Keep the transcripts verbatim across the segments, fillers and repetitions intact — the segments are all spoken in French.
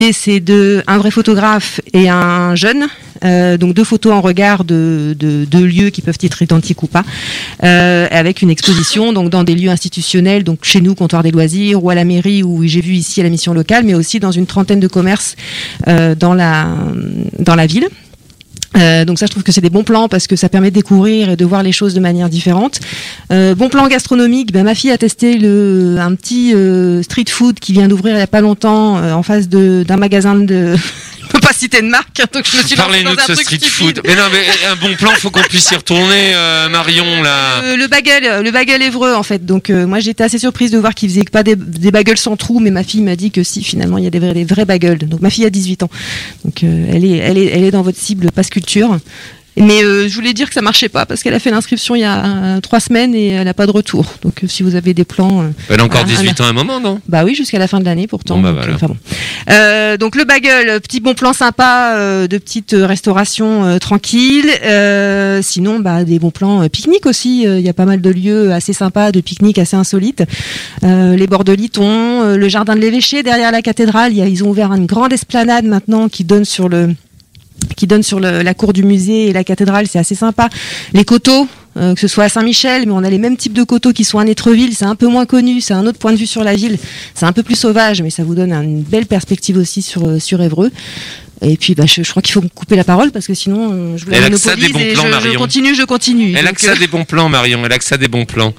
Et c'est de, un vrai photographe et un jeune, euh, donc deux photos en regard de, de, de lieux qui peuvent être identiques ou pas, euh, avec une exposition donc dans des lieux institutionnels, donc chez nous, comptoir des loisirs, ou à la mairie, où j'ai vu ici à la mission locale, mais aussi dans une trentaine de commerces euh, dans la dans la ville. Euh, donc ça, je trouve que c'est des bons plans parce que ça permet de découvrir et de voir les choses de manière différente. Euh, bon plan gastronomique, ben, ma fille a testé le, un petit euh, street food qui vient d'ouvrir il n'y a pas longtemps euh, en face de, d'un magasin de... Je peux pas citer de marque, hein, donc je me suis lancée dans un Parlez-nous de ce truc street stupide. food. Mais non, mais un bon plan, faut qu'on puisse y retourner, euh, Marion, là. Euh, le bagel, le bagel Évreux en fait. Donc euh, moi j'étais assez surprise de voir qu'ils faisaient pas des, des bagels sans trou, mais ma fille m'a dit que si, finalement il y a des vrais, des vrais bagels. Donc ma fille a dix-huit ans, donc euh, elle est, elle est, elle est dans votre cible passe culture. Mais euh, je voulais dire que ça marchait pas parce qu'elle a fait l'inscription il y a euh, trois semaines et elle a pas de retour. Donc euh, si vous avez des plans, euh, Elle a encore voilà, dix-huit ans à un moment, non? bah oui, jusqu'à la fin de l'année pourtant. Bon, bah, donc, voilà. euh, enfin bon. Euh, donc le bagel, petit bon plan sympa euh, de petite restauration euh, tranquille. Euh, sinon, bah des bons plans euh, pique-nique aussi. Il euh, y a pas mal de lieux assez sympas de pique-nique, assez insolites. Euh, les bords de Liton, euh, le jardin de l'évêché derrière la cathédrale. Y a, ils ont ouvert une grande esplanade maintenant qui donne sur le qui donne sur le, la cour du musée et la cathédrale, c'est assez sympa. Les coteaux, euh, que ce soit à Saint-Michel, mais on a les mêmes types de coteaux qui sont à Nétreville, c'est un peu moins connu, c'est un autre point de vue sur la ville, c'est un peu plus sauvage, mais ça vous donne une belle perspective aussi sur, sur Évreux. Et puis, bah, je, je crois qu'il faut me couper la parole parce que sinon, euh, je vous la Elle a que ça des monopolise bons et plans, je, Marion. je continue, je continue. Elle a Donc, que ça des bons plans, Marion. Elle a que ça des bons plans.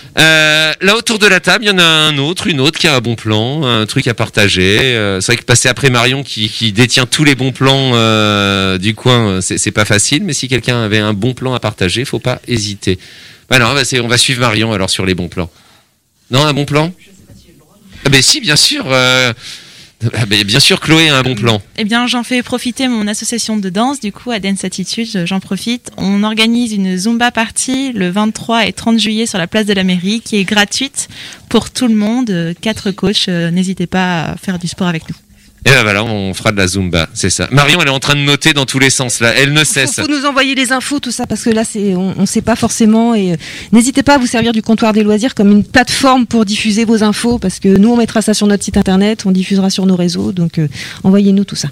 Euh, là, autour de la table, il y en a un autre, une autre qui a un bon plan, un truc à partager. Euh, c'est vrai que passer après Marion qui, qui détient tous les bons plans euh, du coin, c'est, c'est pas facile. Mais si quelqu'un avait un bon plan à partager, faut pas hésiter. Bah non, bah c'est, on va suivre Marion alors sur les bons plans. Non, un bon plan? Je sais pas si j'ai le droit. Ah ben si, bien sûr. Euh, Ah ben, bien sûr, Chloé a un bon plan. Eh bien, j'en fais profiter mon association de danse, du coup, à Dance Attitude, j'en profite. On organise une Zumba party le vingt-trois et trente juillet sur la place de la mairie, qui est gratuite pour tout le monde. Quatre coachs, n'hésitez pas à faire du sport avec nous. Et ben voilà, on fera de la Zumba, c'est ça. Marion, elle est en train de noter dans tous les sens, là. Elle ne cesse. Il faut nous envoyer les infos, tout ça, parce que là, c'est, on ne sait pas forcément. Et euh, n'hésitez pas à vous servir du comptoir des loisirs comme une plateforme pour diffuser vos infos, parce que nous, on mettra ça sur notre site internet, on diffusera sur nos réseaux, donc euh, envoyez-nous tout ça.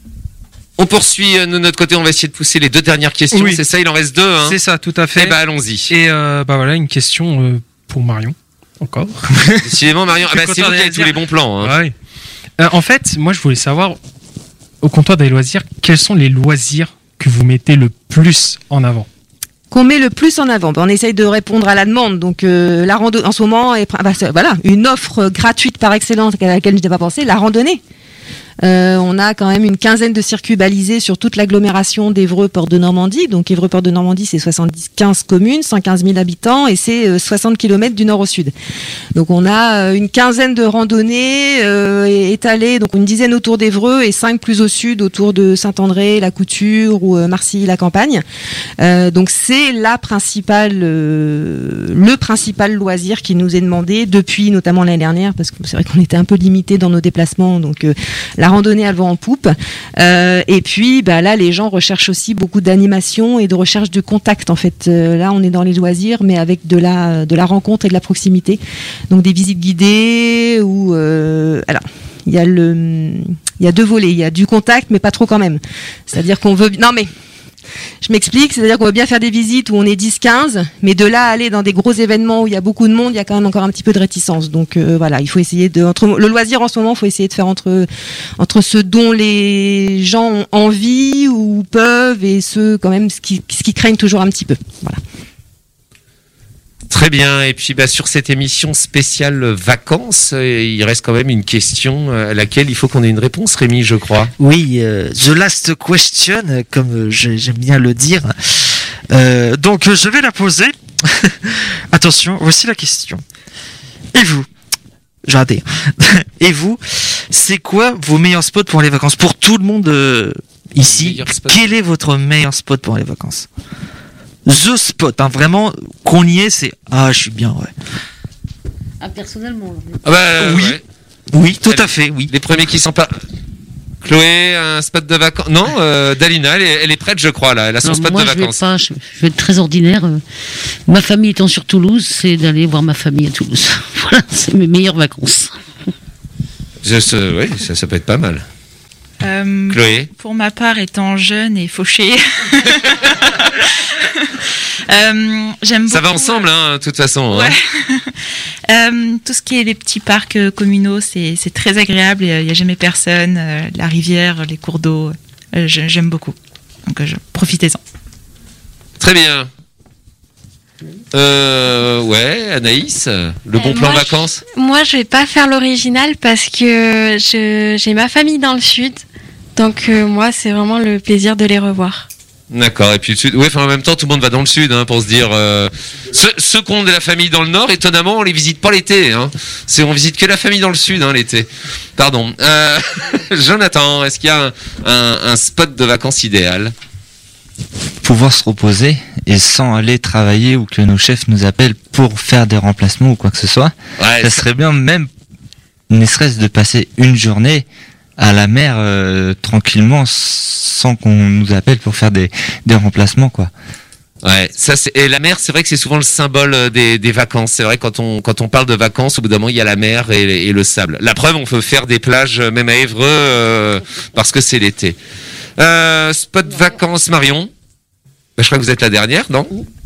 On poursuit euh, de notre côté, on va essayer de pousser les deux dernières questions. Oui. C'est ça, il en reste deux. Hein. C'est ça, tout à fait. Eh ben allons-y. Et euh, bah voilà, une question euh, pour Marion, encore. Décidément, Marion, ah bah, c'est vous qui avez tous les bons plans. Hein. Ouais. Euh, en fait, moi, je voulais savoir, au comptoir des loisirs, quels sont les loisirs que vous mettez le plus en avant? Qu'on met le plus en avant. Ben, on essaye de répondre à la demande. Donc euh, la rando en ce moment est bah, voilà une offre gratuite par excellence à laquelle je n'ai pas pensé, la randonnée. Euh, on a quand même une quinzaine de circuits balisés sur toute l'agglomération d'Évreux Port de Normandie. Donc Évreux Port de Normandie, c'est soixante-quinze communes, cent quinze mille habitants et c'est euh, soixante kilomètres du nord au sud. Donc on a euh, une quinzaine de randonnées euh, étalées, donc une dizaine autour d'Évreux et cinq plus au sud autour de Saint-André, la Couture ou euh, Marcilly-la-Campagne. Euh, donc c'est la principale, euh, le principal loisir qui nous est demandé depuis notamment l'année dernière, parce que c'est vrai qu'on était un peu limité dans nos déplacements. Donc euh, la randonnée à le vent en poupe. Euh, et puis, bah, là, les gens recherchent aussi beaucoup d'animation et de recherche de contact. En fait, euh, là, on est dans les loisirs, mais avec de la, de la rencontre et de la proximité. Donc, des visites guidées ou, euh, alors, il y a le, il y a deux volets. Il y a du contact, mais pas trop quand même. C'est-à-dire qu'on veut, non mais, je m'explique, c'est-à-dire qu'on veut bien faire des visites où on est dix quinze, mais de là à aller dans des gros événements où il y a beaucoup de monde, il y a quand même encore un petit peu de réticence. Donc euh, voilà, il faut essayer de... Entre, le loisir en ce moment, il faut essayer de faire entre, entre ce dont les gens ont envie ou peuvent et ce, quand même, ce qui, ce qui craignent toujours un petit peu. Voilà. Très bien. Et puis bah, sur cette émission spéciale vacances, euh, il reste quand même une question à laquelle il faut qu'on ait une réponse, Rémi, je crois. Oui, euh, the last question, comme je, j'aime bien le dire. Euh, donc je vais la poser. Attention, voici la question. Et vous? J'ai raté. Et vous, c'est quoi vos meilleurs spots pour les vacances? Pour tout le monde euh, ici, quel est votre meilleur spot pour les vacances? The spot, hein, vraiment, qu'on y est, c'est ah, je suis bien, ouais. Ah, personnellement. Ah bah, euh, oui, ouais. oui, tout Allez, à fait, oui. Les premiers qui sont pas. Chloé, un spot de vacances. Non, euh, Dalina, elle est, elle est prête, je crois, là. Elle a son Non, spot moi, de je vais vacances. pas, je, je vais être très ordinaire. Euh, ma famille étant sur Toulouse, c'est d'aller voir ma famille à Toulouse. Voilà, c'est mes meilleures vacances. Je, ce, oui, ça, ça peut être pas mal. Euh, Chloé? Pour ma part, étant jeune et fauchée, euh, j'aime beaucoup. Ça va ensemble, hein, de toute façon. Ouais. Hein. euh, tout ce qui est les petits parcs euh, communaux, c'est, c'est très agréable. Il n'y a jamais personne. Euh, la rivière, les cours d'eau, euh, je- j'aime beaucoup. Donc, euh, je, profitez-en. Très bien. Euh, ouais, Anaïs, le bon Euh, plan moi, vacances. Moi, je vais pas faire l'original parce que je, j'ai ma famille dans le sud. Donc, euh, moi, c'est vraiment le plaisir de les revoir. D'accord, et puis le sud. Ouais, enfin, en même temps, tout le monde va dans le sud, hein, pour se dire. Euh... Ceux, ceux qui ont de la famille dans le nord, étonnamment, on les visite pas l'été. Hein. C'est, on visite que la famille dans le sud, hein, l'été. Pardon. Euh... Jonathan, est-ce qu'il y a un, un, un spot de vacances idéal? Pouvoir se reposer et sans aller travailler ou que nos chefs nous appellent pour faire des remplacements ou quoi que ce soit. Ouais, Ça serait bien même, ne serait-ce de passer une journée à la mer euh, tranquillement sans qu'on nous appelle pour faire des, des remplacements, quoi. Ouais, ça c'est, et la mer, c'est vrai que c'est souvent le symbole euh, des, des vacances. C'est vrai quand on quand on parle de vacances, au bout d'un moment il y a la mer et, et le sable. La preuve, on peut faire des plages euh, même à Évreux euh, parce que c'est l'été. Euh, spot vacances, Marion. Bah, je crois que vous êtes la dernière, non?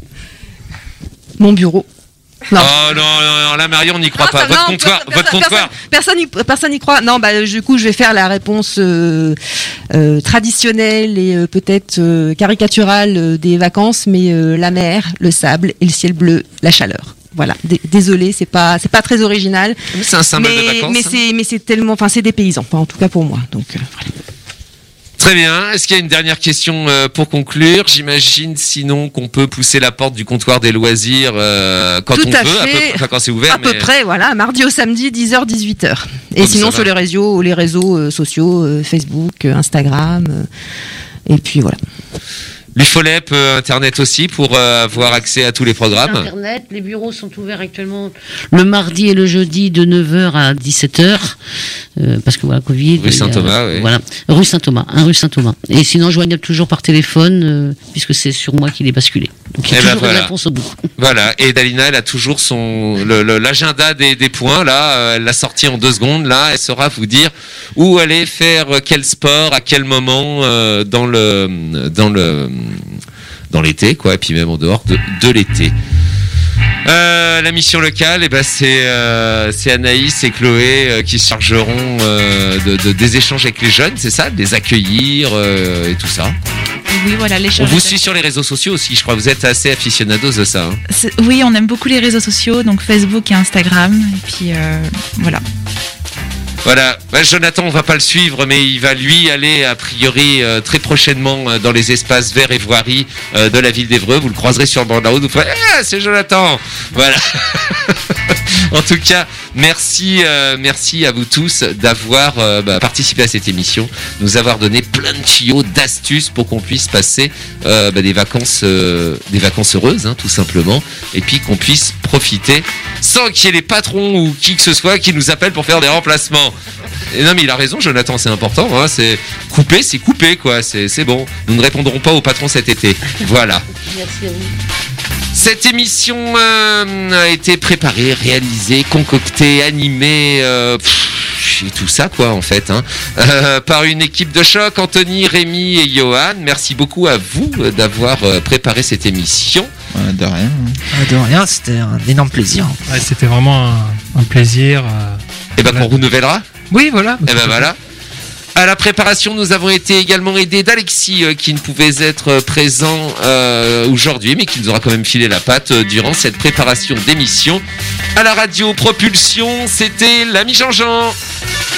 Mon bureau. Non. Oh non, non, non, là Marion, on n'y croit Ah, pas. ça, Votre non, comptoir, personne- votre comptoir. Personne n'y personne n'y croit. Non, bah du coup, je vais faire la réponse euh, euh, traditionnelle et euh, peut-être euh, caricaturale euh, des vacances, mais euh, la mer, le sable et le ciel bleu, la chaleur. Voilà. D- Désolé, c'est pas c'est pas très original, C'est un symbole de mais vacances. mais hein. c'est mais c'est tellement, enfin c'est des paysans, enfin, en tout cas pour moi. Donc euh, voilà. Très bien. Est-ce qu'il y a une dernière question euh, pour conclure? J'imagine sinon qu'on peut pousser la porte du comptoir des loisirs euh, quand Tout on à veut, à peu, fait. enfin, quand c'est ouvert. À peu mais- près, voilà, mardi au samedi, dix heures dix-huit heures. Et Comme sinon ça sur va. les réseaux, les réseaux euh, sociaux, euh, Facebook, euh, Instagram, euh, et puis voilà. L'UFOLEP, euh, Internet aussi, pour euh, avoir accès à tous les programmes. Internet, les bureaux sont ouverts actuellement le mardi et le jeudi de neuf heures à dix-sept heures. Euh, parce que voilà, Covid. Rue Saint-Thomas, euh, oui. Voilà, rue Saint-Thomas, hein, rue Saint-Thomas. Et sinon, joignable toujours par téléphone, euh, puisque c'est sur moi qu'il est basculé. Donc il y a Eh ben toujours voilà. une réponse au bout. Voilà, et Dalina, elle a toujours son le- le- l'agenda des, des points, là, euh, elle l'a sorti en deux secondes, là, elle saura vous dire où aller faire quel sport, à quel moment euh, dans le dans le dans l'été, quoi, et puis même en dehors de, de l'été. Euh, la mission locale, eh ben c'est euh, c'est Anaïs et Chloé euh, qui se chargeront euh, de, de- des échanges avec les jeunes, c'est ça, de les accueillir euh, et tout ça. Oui, voilà, les On choses. vous suit sur les réseaux sociaux aussi, je crois que vous êtes assez aficionados de ça. Hein. C'est- Oui, on aime beaucoup les réseaux sociaux, donc Facebook et Instagram. Et puis euh, voilà. Voilà, ouais, Jonathan, on va pas le suivre, mais il va lui aller a priori euh, très prochainement euh, dans les espaces verts et voiries euh, de la ville d'Évreux. Vous le croiserez sur le bord de la route, vous ferez ah, c'est Jonathan. Voilà. En tout cas, merci, euh, merci à vous tous d'avoir euh, bah, participé à cette émission, nous avoir donné plein de tuyaux, d'astuces pour qu'on puisse passer euh, bah, des vacances, euh, des vacances heureuses, hein, tout simplement, et puis qu'on puisse profiter sans qu'il y ait les patrons ou qui que ce soit qui nous appellent pour faire des remplacements. Et non mais il a raison, Jonathan, c'est important, hein, c'est couper, c'est couper quoi, c'est c'est bon. Nous ne répondrons pas aux patrons cet été. Voilà. Merci à vous. Cette émission euh, a été préparée, réalisée, concoctée, animée, euh, pff, et tout ça quoi en fait, hein, euh, par une équipe de choc, Anthony, Rémi et Johan. Merci beaucoup à vous euh, d'avoir euh, préparé cette émission. Ouais, de rien. Ah, de rien, c'était un énorme plaisir. Ouais, c'était vraiment un, un plaisir. euh, Et ben voilà. qu'on renouvellera. Oui, voilà. Et ben voilà. À la préparation, nous avons été également aidés d'Alexis euh, qui ne pouvait être euh, présent euh, aujourd'hui, mais qui nous aura quand même filé la patte euh, durant cette préparation d'émission. À la radio Propulsion, c'était l'ami Jean-Jean.